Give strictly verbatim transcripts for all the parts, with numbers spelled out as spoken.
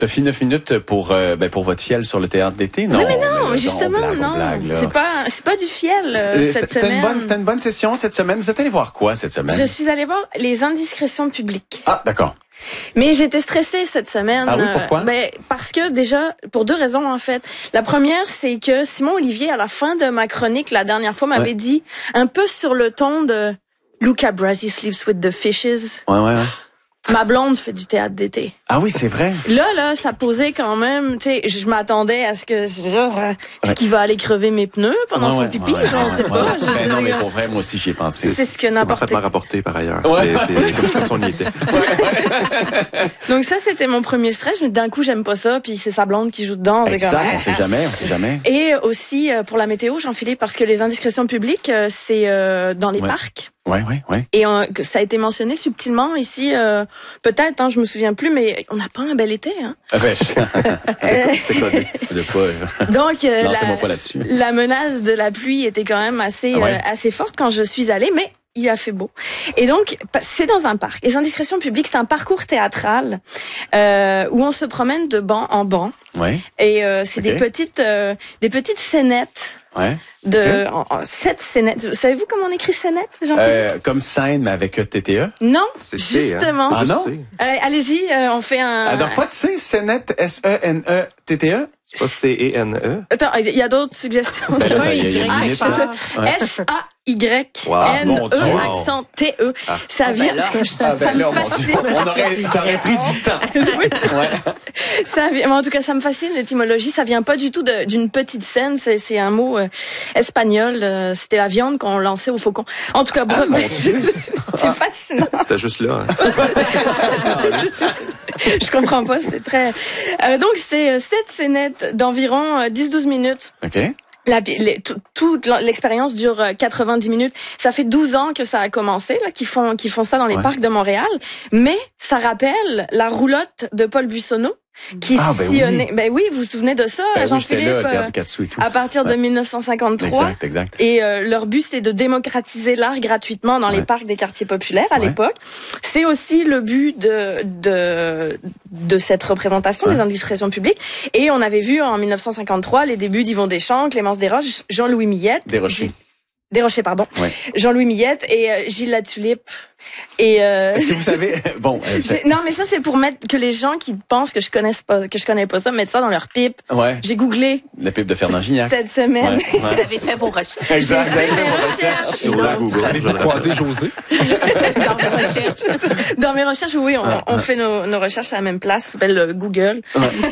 T'as fait neuf minutes pour euh, ben pour votre fiel sur le théâtre d'été, non? Oui, mais non, là, justement, on blague, on non. blague, c'est pas, c'est pas du fiel euh, cette c'était semaine. Une bonne, c'était une bonne session cette semaine. Vous êtes allé voir quoi cette semaine? Je suis allée voir les indiscrétions publiques. Ah, d'accord. Mais j'étais stressée cette semaine. Ah oui, pourquoi? Euh, ben, parce que déjà, pour deux raisons en fait. La première, c'est que Simon Olivier, à la fin de ma chronique la dernière fois, m'avait ouais. dit, un peu sur le ton de Luca Brasi sleeps with the fishes. Ouais, ouais, ouais. Ma blonde fait du théâtre d'été. Ah oui, c'est vrai. Là, là, ça posait quand même, tu sais, je m'attendais à ce que, genre, ouais. est-ce qu'il va aller crever mes pneus pendant ouais, son ouais, pipi? Ouais, j'en ouais, sais ouais, pas. Ouais. Je ben sais non, mais pour vrai, moi aussi, j'y ai pensé. C'est ce que n'importe C'est parfaitement rapporté, par ailleurs. Ouais. C'est, c'est comme, comme si on y était. Donc ça, c'était mon premier stress. Mais d'un coup, j'aime pas ça, puis c'est sa blonde qui joue dedans. Exact, comme, on sait jamais, on sait jamais. Et aussi, pour la météo, Jean-Philippe, parce que les indiscrétions publiques, c'est euh, dans les ouais. parcs. Ouais, ouais, ouais. Et on, ça a été mentionné subtilement ici, euh, peut-être, hein, je me souviens plus, mais on n'a pas un bel été, hein. Ah ben, c'était quoi de, de pas. Donc, euh, la, pas là-dessus. la menace de la pluie était quand même assez, ah ouais. euh, assez forte quand je suis allée, mais il a fait beau. Et donc, c'est dans un parc. Les indiscrétions publiques, c'est un parcours théâtral euh, où on se promène de banc en banc. Ouais. Et euh, c'est okay. des petites, euh, des petites scénettes. Ouais. De okay. en, en, sept scénettes. Savez-vous comment on écrit scénette, Jean-Philippe? Euh, comme scène, mais avec T T E? Non, c'est justement. C, hein? Ah non? Euh, allez-y, euh, on fait un... Ah, donc pas de C, scénette, S E N E T T E? C'est pas C E N E? Attends, il y a d'autres suggestions. Ben là, ça, y a, y a une minute, S A Y N E accent T E. Ah. Ça vient, ah ben ça, ah ben ça là, me fascine. On aurait, ça aurait pris du temps. Oui. Ouais. Ça vient, en tout cas, ça me fascine l'étymologie. Ça vient pas du tout de, d'une petite scène. C'est, c'est un mot euh, espagnol. Euh, c'était la viande qu'on lançait au faucon. En tout cas, bref, ah, c'est fascinant. C'était juste là. Hein. Je comprends pas. C'est très. Euh, donc c'est sept scénettes d'environ dix douze minutes. Ok. La, les, toute l'expérience dure quatre-vingt-dix minutes. Ça fait douze ans que ça a commencé, là, qu'ils font, qu'ils font ça dans les ouais. parcs de Montréal. Mais ça rappelle la roulotte de Paul Buissonneau. Qui ah, ben sillonnait. Oui. Ben oui, vous vous souvenez de ça, ben Jean-Philippe? Oui, là, et tout. À partir de ouais. mille neuf cent cinquante-trois. Exact, exact. Et euh, leur but, c'est de démocratiser l'art gratuitement dans ouais. les parcs des quartiers populaires à ouais. l'époque. C'est aussi le but de de de cette représentation ouais. des indiscrétions publiques. Et on avait vu en mille neuf cent cinquante-trois les débuts d'Yvon Deschamps, Clémence Desroches, Jean-Louis Millette. Desrochers. Desrochers, pardon. Ouais. Jean-Louis Millette et euh, Gilles Latulippe. Et euh... Est-ce que vous savez bon euh, non mais ça c'est pour mettre que les gens qui pensent que je connais pas que je connais pas ça mettent ça dans leur pipe. Ouais. J'ai googlé la pipe de Fernand Gignac cette semaine. Ouais. Ouais. Vous avez fait vos recherches. Exact. J'ai fait mes recherches. Sur Google. Avez-vous croisé José? Dans mes recherches. Dans mes recherches, oui, on, ah, on ah. fait nos, nos recherches à la même place, ça s'appelle euh, Google.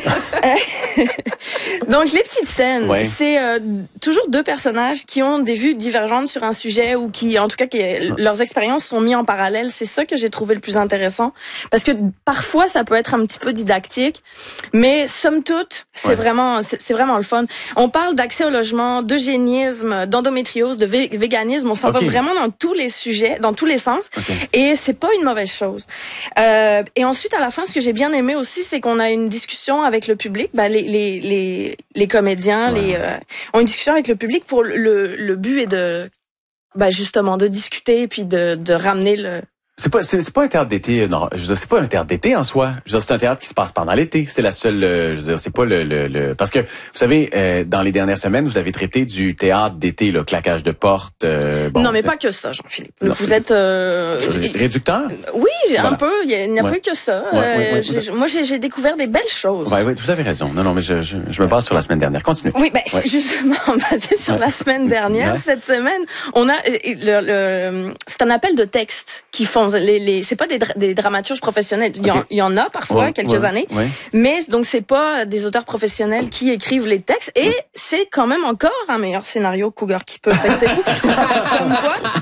Ouais. Donc les petites scènes, ouais. c'est euh, toujours deux personnages qui ont des vues divergentes sur un sujet ou qui, en tout cas, qui, leurs expériences sont mises en parallèle. C'est ça que j'ai trouvé le plus intéressant, parce que parfois ça peut être un petit peu didactique, mais somme toute, c'est ouais. vraiment, c'est, c'est vraiment le fun. On parle d'accès au logement, d'eugénisme, d'endométriose, de vé- véganisme. On s'en okay. va vraiment dans tous les sujets, dans tous les sens, okay. et c'est pas une mauvaise chose. Euh, et ensuite, à la fin, ce que j'ai bien aimé aussi, c'est qu'on a une discussion avec le public. Ben, les les les les comédiens, ouais. les euh, ont une discussion avec le public pour le le but est de ben justement de discuter puis de de ramener le C'est pas, c'est, c'est pas un théâtre d'été, non. Je veux dire, c'est pas un théâtre d'été en soi. Je veux dire, c'est un théâtre qui se passe pendant l'été. C'est la seule, euh, je veux dire, c'est pas le, le, le, parce que, vous savez, euh, dans les dernières semaines, vous avez traité du théâtre d'été, le claquage de portes, euh, bon. Non, mais c'est... pas que ça, Jean-Philippe. Non, vous êtes, euh... réducteur? Oui, voilà. un peu. Il n'y a, a ouais. pas que ça. Ouais, ouais, ouais, euh, j'ai, moi, j'ai, j'ai découvert des belles choses. Oui, oui, vous avez raison. Non, non, mais je, je, je me base sur la semaine dernière. Continue. Oui, ben, ouais. c'est justement basé sur ouais. la semaine dernière. Ouais. Cette semaine, on a, le, le, c'est un appel de texte qui font les, les, c'est pas des, dra- des dramaturges professionnels. Il y, en, il y en a parfois, ouais, quelques ouais, années. Ouais. Mais donc, c'est pas des auteurs professionnels qui écrivent les textes. Et ouais. c'est quand même encore un meilleur scénario Cougar qui peut. Fait que c'est fou. Comme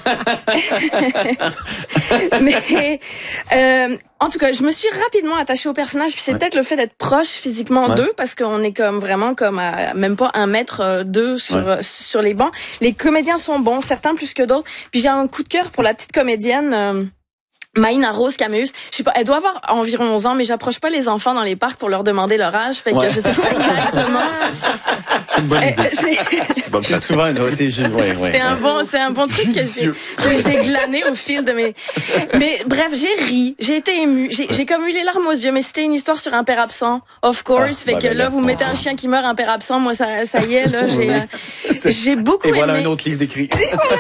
quoi. Mais, euh, en tout cas, je me suis rapidement attachée au personnage. Puis c'est ouais. peut-être le fait d'être proche physiquement ouais. d'eux, parce qu'on est comme vraiment comme à même pas un mètre d'eux sur, ouais. sur les bancs. Les comédiens sont bons, certains plus que d'autres. Puis j'ai un coup de cœur pour la petite comédienne... Euh, Maïna Rose Camus, je sais pas, elle doit avoir environ onze ans, mais j'approche pas les enfants dans les parcs pour leur demander leur âge, fait que ouais. je sais pas exactement. C'est une bonne idée. Euh, c'est... Bonne C'est souvent, ouais, c'est juste, ouais, ouais. C'est un bon, c'est un bon truc que j'ai, que j'ai glané au fil de mes. Mais bref, j'ai ri, j'ai été émue, j'ai, j'ai comme eu les larmes aux yeux. Mais c'était une histoire sur un père absent, of course. Ah, fait bah, que ben, là, là, vous mettez un chien qui meurt, un père absent, moi ça, ça y est là, j'ai, euh, j'ai beaucoup Et aimé. Et voilà un autre livre d'écrit.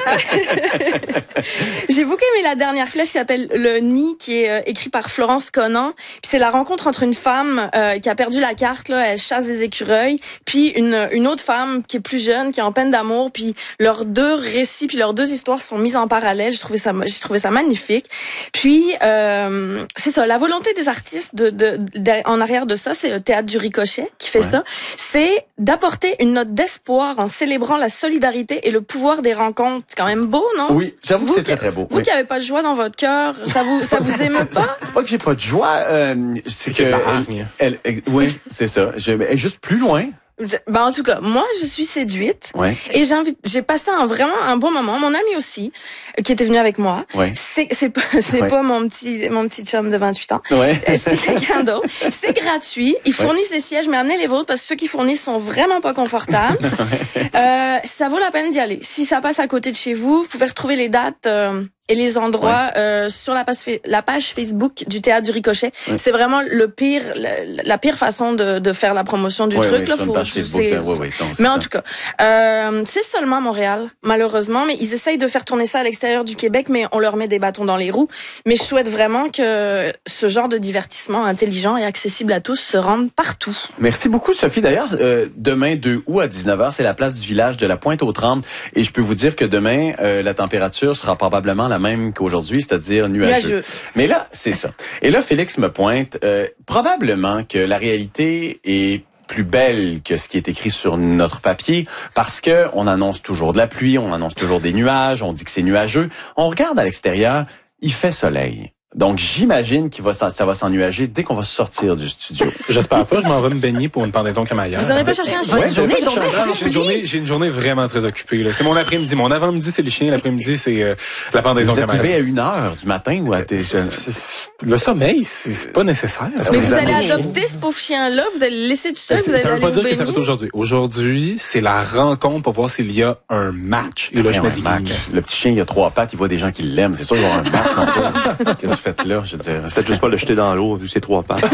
J'ai beaucoup aimé la dernière flèche qui s'appelle Le Nid, qui est euh, écrit par Florence Conan. Puis c'est la rencontre entre une femme euh, qui a perdu la carte, là, elle chasse des écureuils, puis une une autre femme qui est plus jeune, qui est en peine d'amour, puis leurs deux récits, puis leurs deux histoires sont mises en parallèle. J'ai trouvé ça, j'ai trouvé ça magnifique. Puis euh, c'est ça, la volonté des artistes de, de, de en arrière de ça, c'est le Théâtre du Ricochet qui fait ouais. ça, c'est d'apporter une note d'espoir en célébrant la solidarité et le pouvoir des rencontres. C'est quand même beau, non? Oui, j'avoue que c'est très très beau. Vous oui. qui avez pas de joie dans votre cœur, ça vous ça vous émeut pas? C'est pas que j'ai pas de joie, euh, c'est que, elle, elle, elle, oui, c'est ça. Je, elle est juste plus loin. Ben en tout cas, moi je suis séduite ouais. et j'ai envie, j'ai passé un vraiment un bon moment. Mon ami aussi, qui était venu avec moi, ouais. c'est c'est pas c'est ouais. pas mon petit mon petit chum de vingt-huit ans. Ouais. C'est quelqu'un d'autre. C'est gratuit. Ils fournissent ouais. des sièges, mais amenez les vôtres parce que ceux qui fournissent sont vraiment pas confortables. ouais. euh, ça vaut la peine d'y aller. Si ça passe à côté de chez vous, vous pouvez retrouver les dates. Euh, et les endroits ouais. euh, sur la page la page Facebook du Théâtre du Ricochet. Ouais. C'est vraiment le pire la, la pire façon de de faire la promotion du ouais, truc ouais, là, sur faut une page Facebook. Ouais, ouais, non, mais ça. En tout cas, euh, c'est seulement Montréal malheureusement, mais ils essayent de faire tourner ça à l'extérieur du Québec, mais on leur met des bâtons dans les roues. Mais je souhaite vraiment que ce genre de divertissement intelligent et accessible à tous se rende partout. Merci beaucoup Sophie. D'ailleurs, euh, demain deux août à dix-neuf heures, c'est la place du village de la Pointe-aux-Trembles et je peux vous dire que demain euh, la température sera probablement la même qu'aujourd'hui, c'est-à-dire nuageux. nuageux. Mais là, c'est ça. Et là, Félix me pointe, euh, probablement que la réalité est plus belle que ce qui est écrit sur notre papier parce que on annonce toujours de la pluie, on annonce toujours des nuages, on dit que c'est nuageux. On regarde à l'extérieur, il fait soleil. Donc, j'imagine qu'il va, ça va s'ennuager dès qu'on va sortir du studio. J'espère pas, je m'en vais me baigner pour une pendaison crémaillère. Vous n'avez pas cherché un chien? Ouais, journée, journée, journée, j'ai une journée, j'ai une journée vraiment très occupée, là. C'est mon après-midi. Mon avant-midi, c'est les chiens. L'après-midi, c'est, euh, la pendaison crémaillère. Vous êtes levé à une heure du matin ou à tes jeunes? Le sommeil, c'est pas nécessaire. Mais vous, vous allez adopter ce pauvre chien-là, vous allez le laisser tout seul, vous allez Ça veut aller pas vous dire que ça va être baigner? aujourd'hui. Aujourd'hui, c'est la rencontre pour voir s'il y a un match. Et là, je mets des match. Le petit chien, il a trois pattes, il voit des gens qui l'aiment. C'est sûr qu'il va y avoir un match. Qu'est-ce que vous faites là? Je veux dire. Peut-être juste pas le jeter dans l'eau, vu ses trois pattes.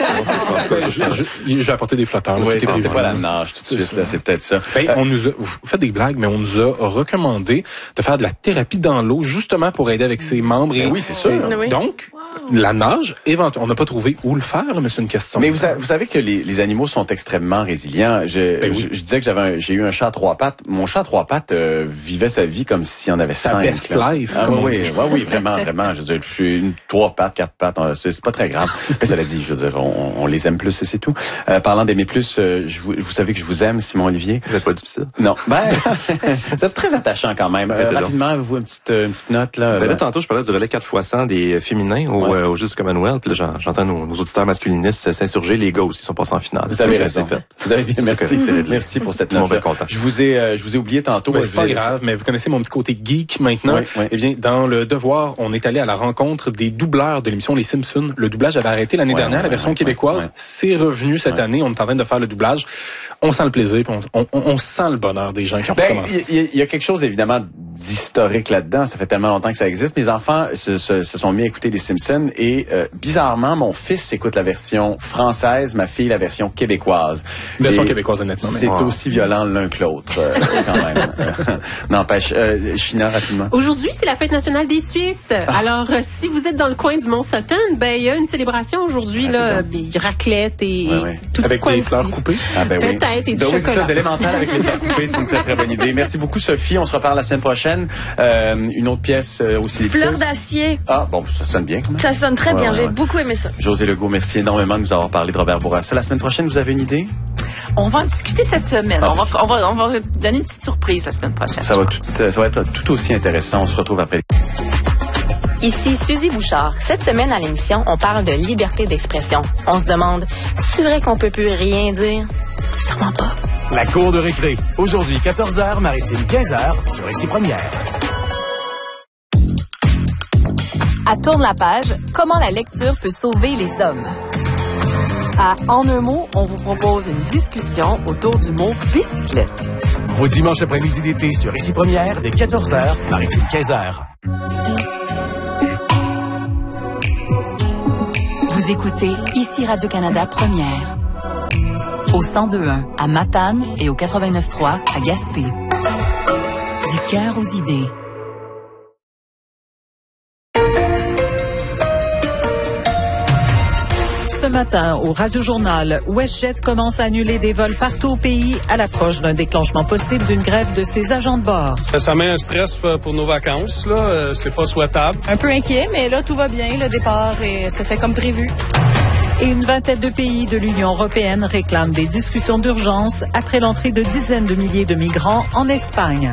J'ai apporté des flotteurs. Oui, c'était pas la nage tout de suite, là. C'est peut-être ça. Ben, on nous a, vous faites des blagues, mais on nous a recommandé de faire de la thérapie dans l'eau, justement pour aider avec ses membres. Et ben oui, c'est sûr. Et, donc, wow. La nage, éventuellement, on n'a pas trouvé où le faire, là, mais c'est une question. Mais vous, vous savez que les, les animaux sont extrêmement résilients. Je, ben oui. je, je disais que j'avais un, j'ai eu un chat à trois pattes. Mon chat à trois pattes euh, vivait sa vie comme s'il y en avait sa cinq. Sa best là. life. Ah, comme oui, on dit. oui, oui, vraiment, vraiment. Je veux dire, je suis une trois pattes, quatre pattes. C'est, c'est pas très grave. Mais cela dit, je veux dire, on, on les aime plus et c'est tout. Euh, parlant d'aimer plus, euh, je vous, vous savez que je vous aime, Simon Olivier. Vous n'êtes pas difficile. Non. Ben, vous êtes très attachant quand même. Euh, rapidement, vous une petite, une petite note là. Ben là, tantôt, je parlais du relais quatre fois cent des féminins au, ouais. euh, au Juste Commonwealth. Puis là, j'entends nos, nos auditeurs masculinistes s'insurger. Les gars aussi sont passés en finale. Vous avez raison. Fait. Vous avez bien. Merci. Merci pour cette note. Je vous ai, euh, je vous ai oublié tantôt. Ben, c'est pas grave, mais vous connaissez mon petit côté geek maintenant. Oui, oui. Eh bien, dans le Devoir, on est allé à la rencontre des doubleurs de l'émission Les Simpsons. Le doublage avait arrêté l'année ouais, dernière, ouais, la version ouais, québécoise. Ouais. C'est revenu cette ouais. année. On est en train de faire le doublage. On sent le plaisir, puis on, on, on sent le bonheur des gens qui ont ben, recommencé. Il y, y a quelque chose évidemment d'historique là-dedans. Ça fait tellement longtemps que ça existe. Mes enfants se, se, se sont mis à écouter les Simpsons et euh, bizarrement, mon fils écoute la version française, ma fille la version québécoise. Version et québécoise, honnêtement. C'est wow. aussi violent l'un que l'autre, euh, quand même. N'empêche. Euh, China, rapidement. Aujourd'hui, c'est la fête nationale des Suisses. Ah. Alors, euh, si vous êtes dans le coin du Mont-Sutton, ben il y a une célébration aujourd'hui, ah, là, des raclettes et ouais, ouais. tout avec des fleurs coupées. Ah, ben oui. Peut-être et du ben chocolat. Oui, c'est ça, d'élémental avec les fleurs coupées, c'est une très très bonne idée. Merci beaucoup Sophie, on se reparle la semaine prochaine. Euh, une autre pièce euh, aussi. Fleur d'acier. Ah bon, ça sonne bien quand même. Ça sonne très ouais, bien, ouais, j'ai ouais. beaucoup aimé ça. José Legault, merci énormément de nous avoir parlé de Robert Bourassa. La semaine prochaine, vous avez une idée? On va en discuter cette semaine. Ah. On, va, on, va, on va donner une petite surprise la semaine prochaine. Ça va, tout, ça va être tout aussi intéressant. On se retrouve après. Ici Suzy Bouchard. Cette semaine à l'émission, on parle de liberté d'expression. On se demande, c'est vrai qu'on peut plus rien dire? Sûrement pas. La cour de récré. Aujourd'hui, quatorze heures, Maritime quinze heures, sur Ici Première. À Tourne la page, comment la lecture peut sauver les hommes. À En un mot, on vous propose une discussion autour du mot bicyclette. Vos dimanches après-midi d'été sur Ici Première, dès quatorze heures, Maritime quinze heures. Vous écoutez Ici Radio-Canada Première. Au cent deux point un à Matane et au quatre-vingt-neuf point trois à Gaspé. Du cœur aux idées. Ce matin, au Radio-Journal, WestJet commence à annuler des vols partout au pays à l'approche d'un déclenchement possible d'une grève de ses agents de bord. Ça met un stress pour nos vacances, là. C'est pas souhaitable. Un peu inquiet, mais là, tout va bien. Le départ est, se fait comme prévu. Et une vingtaine de pays de l'Union européenne réclament des discussions d'urgence après l'entrée de dizaines de milliers de migrants en Espagne.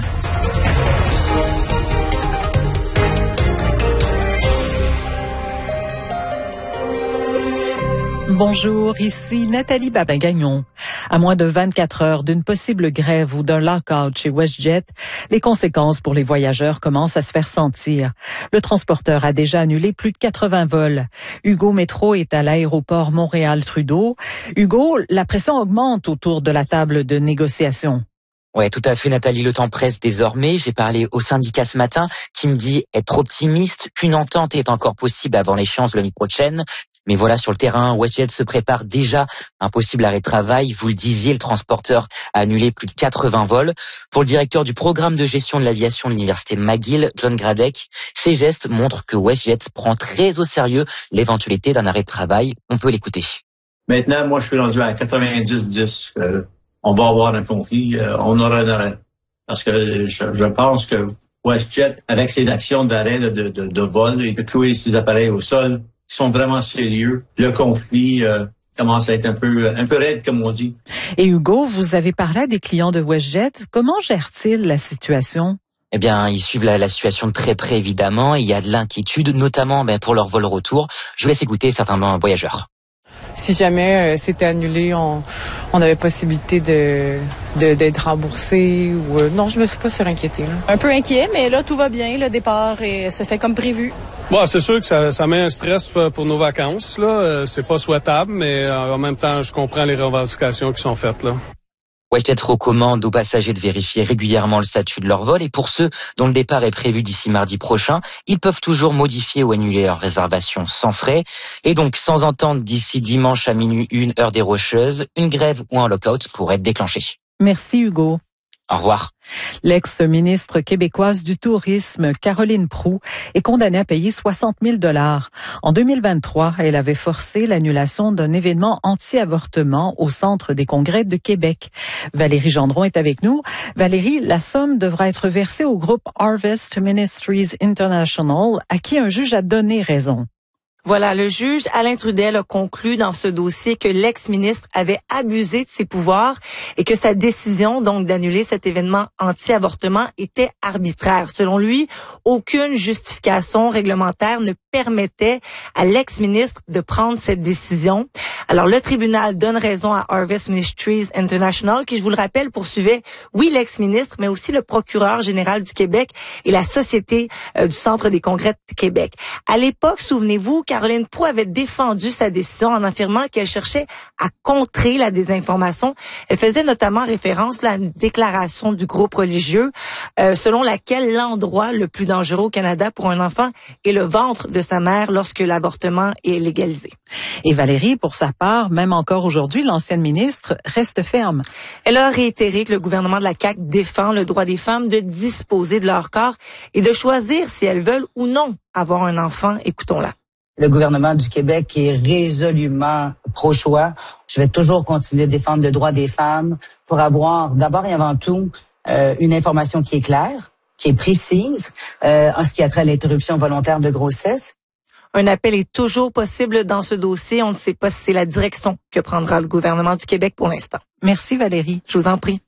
Bonjour, ici Nathalie Babin-Gagnon. À moins de vingt-quatre heures d'une possible grève ou d'un lock-out chez WestJet, les conséquences pour les voyageurs commencent à se faire sentir. Le transporteur a déjà annulé plus de quatre-vingts vols. Hugo Métro est à l'aéroport Montréal-Trudeau. Hugo, la pression augmente autour de la table de négociation. Ouais, tout à fait, Nathalie. Le temps presse désormais. J'ai parlé au syndicat ce matin qui me dit être optimiste, qu'une entente est encore possible avant l'échéance de l'année prochaine. Mais voilà, sur le terrain, WestJet se prépare déjà à un possible arrêt de travail. Vous le disiez, le transporteur a annulé plus de quatre-vingts vols. Pour le directeur du programme de gestion de l'aviation de l'université McGill, John Gradek, ces gestes montrent que WestJet prend très au sérieux l'éventualité d'un arrêt de travail. On peut l'écouter. Maintenant, moi, je suis rendu à quatre-vingt-dix dix. Euh, on va avoir un conflit, euh, on aura un arrêt. Parce que je, je pense que WestJet, avec ses actions d'arrêt de, de, de, de vol et de clouer ses appareils au sol, qui sont vraiment sérieux. Le conflit euh, commence à être un peu un peu raide, comme on dit. Et Hugo, vous avez parlé à des clients de WestJet. Comment gèrent-ils la situation? Eh bien, ils suivent la, la situation de très près, évidemment. Il y a de l'inquiétude, notamment ben, pour leur vol retour. Je vous laisse écouter certains voyageurs. Si jamais euh, c'était annulé, on, on avait possibilité de, de d'être remboursé ou euh, non, je me suis pas surinquiétée. Là. Un peu inquiet, mais là tout va bien. Le départ est, se fait comme prévu. Bon, c'est sûr que ça, ça met un stress pour nos vacances. Là, c'est pas souhaitable, mais en même temps, je comprends les revendications qui sont faites là. WestJet recommande aux passagers de vérifier régulièrement le statut de leur vol et pour ceux dont le départ est prévu d'ici mardi prochain, ils peuvent toujours modifier ou annuler leur réservation sans frais. Et donc, sans entente d'ici dimanche à minuit une, heure des Rocheuses, une grève ou un lock-out pourrait être déclenché. Merci Hugo. Au revoir. L'ex-ministre québécoise du Tourisme, Caroline Proulx, est condamnée à payer soixante mille dollars. En deux mille vingt-trois, elle avait forcé l'annulation d'un événement anti-avortement au Centre des congrès de Québec. Valérie Gendron est avec nous. Valérie, la somme devra être versée au groupe Harvest Ministries International, à qui un juge a donné raison. Voilà, le juge Alain Trudel a conclu dans ce dossier que l'ex-ministre avait abusé de ses pouvoirs et que sa décision donc d'annuler cet événement anti-avortement était arbitraire. Selon lui, aucune justification réglementaire ne permettait à l'ex-ministre de prendre cette décision. Alors le tribunal donne raison à Harvest Ministries International qui, je vous le rappelle, poursuivait, oui, l'ex-ministre, mais aussi le procureur général du Québec et la Société euh, du Centre des congrès de Québec. À l'époque, souvenez-vous, Caroline Proulx avait défendu sa décision en affirmant qu'elle cherchait à contrer la désinformation. Elle faisait notamment référence là, à une déclaration du groupe religieux euh, selon laquelle l'endroit le plus dangereux au Canada pour un enfant est le ventre de sa mère lorsque l'avortement est légalisé. Et Valérie, pour sa part, même encore aujourd'hui, l'ancienne ministre reste ferme. Elle a réitéré que le gouvernement de la C A Q défend le droit des femmes de disposer de leur corps et de choisir si elles veulent ou non avoir un enfant. Écoutons-la. Le gouvernement du Québec est résolument pro-choix. Je vais toujours continuer de défendre le droit des femmes pour avoir, d'abord et avant tout, euh, une information qui est claire, qui est précise euh, en ce qui a trait à l'interruption volontaire de grossesse. Un appel est toujours possible dans ce dossier. On ne sait pas si c'est la direction que prendra le gouvernement du Québec pour l'instant. Merci Valérie. Je vous en prie.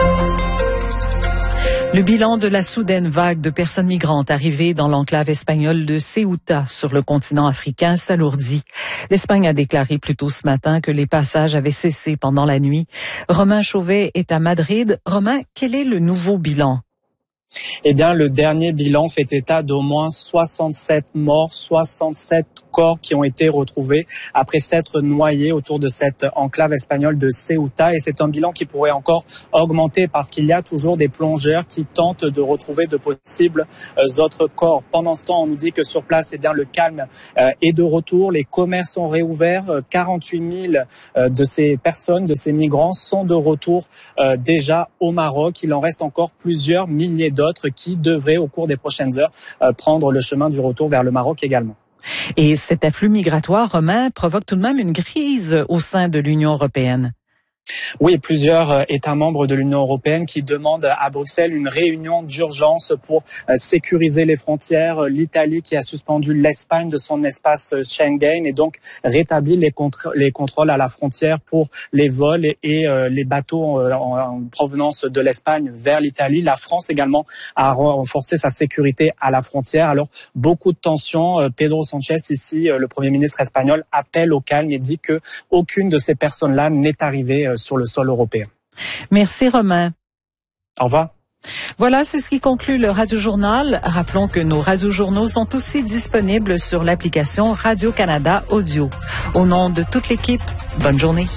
Le bilan de la soudaine vague de personnes migrantes arrivées dans l'enclave espagnole de Ceuta sur le continent africain s'alourdit. L'Espagne a déclaré plus tôt ce matin que les passages avaient cessé pendant la nuit. Romain Chauvet est à Madrid. Romain, quel est le nouveau bilan? Eh bien, le dernier bilan fait état d'au moins soixante-sept morts, soixante-sept corps qui ont été retrouvés après s'être noyés autour de cette enclave espagnole de Ceuta. Et c'est un bilan qui pourrait encore augmenter parce qu'il y a toujours des plongeurs qui tentent de retrouver de possibles autres corps. Pendant ce temps, on nous dit que sur place, eh bien, le calme est de retour. Les commerces sont réouverts. quarante-huit mille de ces personnes, de ces migrants sont de retour déjà au Maroc. Il en reste encore plusieurs milliers d'autres qui devraient, au cours des prochaines heures, euh, prendre le chemin du retour vers le Maroc également. Et cet afflux migratoire romain provoque tout de même une crise au sein de l'Union européenne. Oui, plusieurs États membres de l'Union européenne qui demandent à Bruxelles une réunion d'urgence pour sécuriser les frontières. L'Italie qui a suspendu l'Espagne de son espace Schengen et donc rétabli les, contr- les contrôles à la frontière pour les vols et, et euh, les bateaux en, en provenance de l'Espagne vers l'Italie. La France également a renforcé sa sécurité à la frontière. Alors, beaucoup de tensions. Pedro Sanchez, ici, le Premier ministre espagnol, appelle au calme et dit que aucune de ces personnes-là n'est arrivée sur le sol européen. Merci Romain. Au revoir. Voilà, c'est ce qui conclut le Radio-Journal. Rappelons que nos Radio-Journaux sont aussi disponibles sur l'application Radio-Canada Audio. Au nom de toute l'équipe, bonne journée.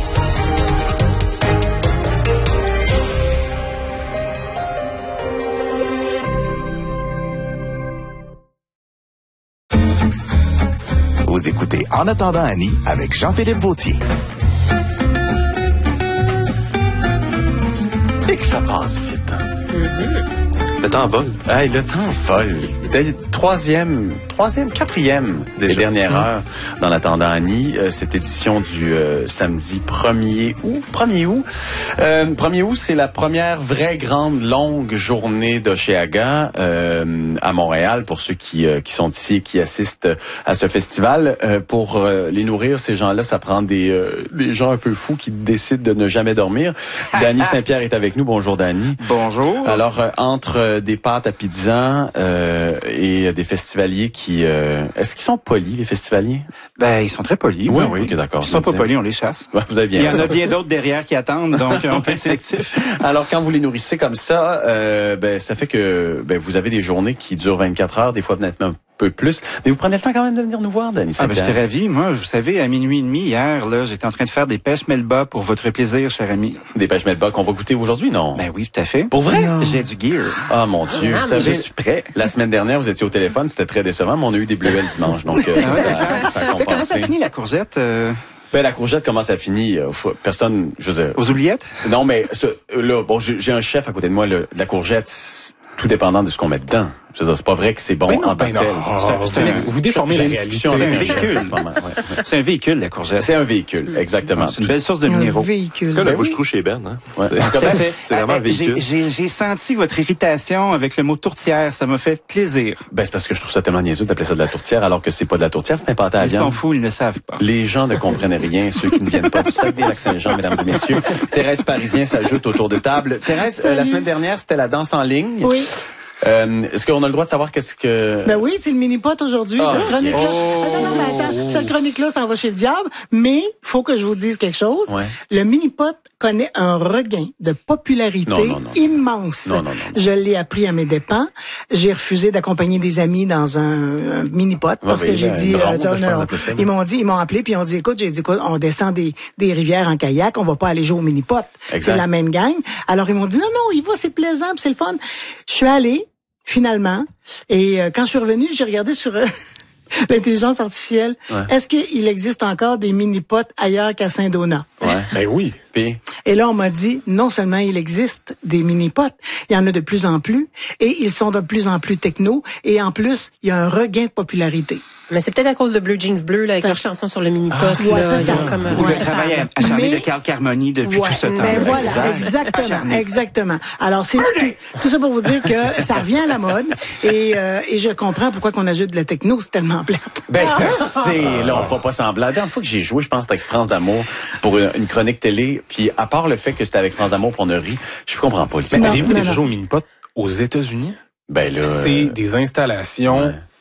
Vous écoutez En attendant Annie avec Jean-Philippe Vautier. Et que ça passe vite. Hein? Mm-hmm. Le temps vole. Hey, le temps vole. Troisième, troisième, quatrième des dernières mmh. heures dans l'attendant Annie. Euh, cette édition du euh, samedi premier août. premier août. Euh, premier août, c'est la première vraie grande longue journée d'Oshéaga euh, à Montréal pour ceux qui euh, qui sont ici et qui assistent à ce festival. Euh, pour euh, les nourrir, ces gens-là, ça prend des euh, des gens un peu fous qui décident de ne jamais dormir. Dany Saint-Pierre est avec nous. Bonjour Dany. Bonjour. Alors euh, entre euh, des pâtes à pizza euh, et des festivaliers qui... Euh, est-ce qu'ils sont polis, les festivaliers? Ben, ils sont très polis. Oui, oui. oui. Okay, d'accord. Ils sont pas polis, on les chasse. Ouais, vous avez bien Il y en raison. a bien d'autres derrière qui attendent, donc on peut être sélectif. Alors, quand vous les nourrissez comme ça, euh, ben, ça fait que ben, vous avez des journées qui durent vingt-quatre heures, des fois peut-être même peu plus. Mais vous prenez le temps quand même de venir nous voir, Dany Saint-Pierre. Ah, ben, j'étais ravi. Moi, vous savez, à minuit et demi, hier, là, j'étais en train de faire des pêches melba pour votre plaisir, cher ami. Des pêches melba qu'on va goûter aujourd'hui, non? Ben oui, tout à fait. Pour vrai? Non. J'ai du gear. Ah, mon Dieu. Ah, vous savez, je suis prêt. La semaine dernière, vous étiez au téléphone, c'était très décevant, mais on a eu des bleuets le dimanche, donc euh, ça, ça, ça a compensé. Comment ça finit, la courgette? Euh... Ben, la courgette, comment ça finit? Euh, personne, je sais. Aux oubliettes? Non, mais ce, là, bon, j'ai, j'ai un chef à côté de moi, le, la courgette, tout dépendant de ce qu'on met dedans. Je veux dire, c'est pas vrai que c'est bon ben non, en tant que ben tel. C'est, c'est un, vous déformez la réalité. C'est un véhicule. Ouais, ouais. C'est un véhicule, la courgette. C'est un véhicule, exactement. C'est une belle source de minéraux. Un véhicule. C'est comme la bouche trou chez Ben, hein? Ouais. C'est, c'est, fait. c'est vraiment un véhicule. J'ai, j'ai, j'ai senti votre irritation avec le mot tourtière. Ça m'a fait plaisir. Ben, c'est parce que je trouve ça tellement niaiseux d'appeler ça de la tourtière alors que c'est pas de la tourtière, c'est un pâté à viande. Ils sont fous, ils ne savent pas. Les gens ne comprennent rien, ceux qui ne viennent pas du Saguenay-Lac-Saint-Jean, mesdames et messieurs. Thérèse Parisien s'ajoute autour de table. Thérèse, euh, la semaine dernière, c'était la danse en ligne. Oui. Euh, est-ce qu'on a le droit de savoir qu'est-ce que... Ben oui, c'est le mini-pot aujourd'hui. Oh, cette chronique-là... Oh. Attends, non, mais attends. Cette chronique-là, ça va chez le diable. Mais, faut que je vous dise quelque chose. Ouais. Le mini-pot connaît un regain de popularité non, non, non, immense. Non, non, non, non. Je l'ai appris à mes dépens. J'ai refusé d'accompagner des amis dans un, un mini-pot ouais, parce ben, que j'ai dit... Euh, non, non, non. Ils m'ont dit, ils m'ont appelé puis ils ont dit, écoute, j'ai dit, écoute, on descend des, des rivières en kayak, on va pas aller jouer au mini-pot. C'est la même gang. Alors, ils m'ont dit, non, non, il va, c'est plaisant, c'est le fun. Je suis allée. Finalement, et euh, quand je suis revenue, j'ai regardé sur euh, l'intelligence artificielle. Ouais. Est-ce qu'il existe encore des mini-pots ailleurs qu'à Saint-Donat? Ouais. Ben oui. Puis... Et là, on m'a dit, non seulement il existe des mini-pots, il y en a de plus en plus, et ils sont de plus en plus techno, et en plus, il y a un regain de popularité. Mais c'est peut-être à cause de Blue Jeans Bleu, là, avec leur chanson sur le mini-post. Ah, ouais, là, ça, comme, ou le travail acharné de Carl Carmoni depuis ouais, tout ce temps. Ben voilà, exactement, acharné. exactement. Alors, c'est tout, tout ça pour vous dire que ça revient à la mode, et, euh, et je comprends pourquoi qu'on ajoute de la techno, c'est tellement plate. Ben, ça, c'est, là, on fera pas semblant. La dernière fois que j'ai joué, je pense, c'était avec France d'Amour, pour une, une chronique télé, puis à part le fait que c'était avec France d'Amour pour on a ri, je comprends pas l'histoire. Ben, avez-vous déjà joué au mini-pot aux États-Unis? Ben là... C'est des installations... Ouais.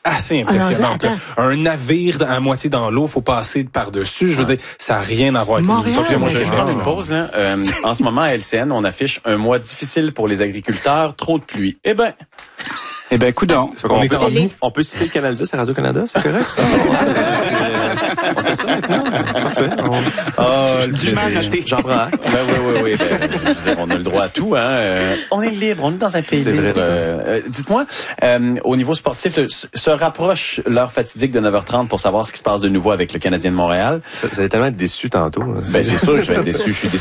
assez impressionnante. Ah non, un navire à moitié dans l'eau, faut passer par-dessus. Je veux dire, ça n'a rien à voir avec Montréal, les moi, je, je prends une pause. Là. Euh, en ce moment, à L C N, on affiche un mois difficile pour les agriculteurs, trop de pluie. Eh ben... Eh ben, coudonc. On, on, peut, on, on peut citer le Canal dix à Radio-Canada, c'est correct, ça? On fait ça maintenant. Parfait. On... Oh, le J'en prends acte. Ben, oui, oui, oui. Ben, je veux dire, on a le droit à tout, hein. Euh, on est libre, on est dans un pays libre. Vrai, euh, dites-moi, euh, au niveau sportif, se rapproche l'heure fatidique de neuf heures trente pour savoir ce qui se passe de nouveau avec le Canadien de Montréal. Ça, vous allez tellement être déçu tantôt. Ben, c'est sûr que je vais être déçu. Je suis déçu